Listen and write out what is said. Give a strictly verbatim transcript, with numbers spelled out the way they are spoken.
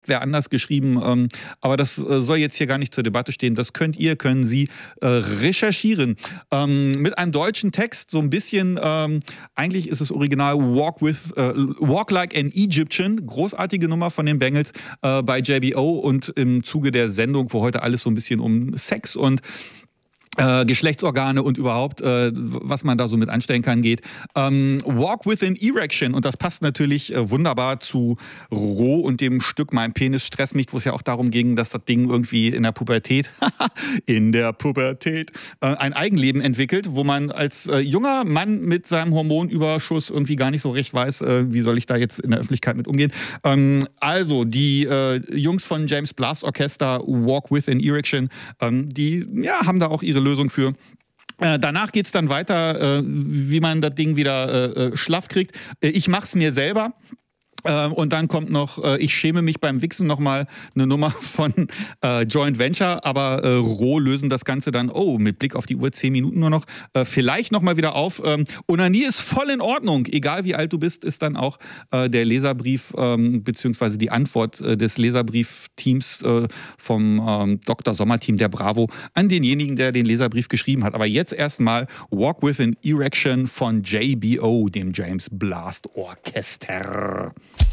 wer anders geschrieben. Ähm, aber das äh, soll jetzt hier gar nicht zur Debatte stehen. Das könnt ihr, können Sie äh, recherchieren. Ähm, mit einem deutschen Text, so ein bisschen, ähm, eigentlich ist das Original Walk with, äh, Walk Like an Egyptian. Großartige Nummer von den Bengals äh, bei J B O, und im Zuge der Sendung, wo heute alles so ein bisschen um Sex und Äh, Geschlechtsorgane und überhaupt, äh, was man da so mit anstellen kann, geht. Ähm, Walk with an Erection, und das passt natürlich äh, wunderbar zu Roh und dem Stück Mein Penis stresst mich, wo es ja auch darum ging, dass das Ding irgendwie in der Pubertät, in der Pubertät, äh, ein Eigenleben entwickelt, wo man als äh, junger Mann mit seinem Hormonüberschuss irgendwie gar nicht so recht weiß, äh, wie soll ich da jetzt in der Öffentlichkeit mit umgehen. Ähm, also, die äh, Jungs von James Blast Orchester, Walk with an Erection, ähm, die ja, haben da auch ihre Lösung für. Äh, danach geht es dann weiter, äh, wie man das Ding wieder äh, schlaff kriegt. Äh, ich mach's mir selber. Äh, und dann kommt noch, äh, ich schäme mich beim Wichsen, nochmal eine Nummer von äh, Joint Venture, aber äh, roh lösen das Ganze dann, oh, mit Blick auf die Uhr, zehn Minuten nur noch, äh, vielleicht nochmal wieder auf. Ähm, Onanie ist voll in Ordnung, egal wie alt du bist, ist dann auch äh, der Leserbrief, ähm, beziehungsweise die Antwort äh, des Leserbriefteams äh, vom ähm, Doktor Sommer-Team der Bravo an denjenigen, der den Leserbrief geschrieben hat. Aber jetzt erstmal Walk with an Erection von J B O, dem James Blast Orchester.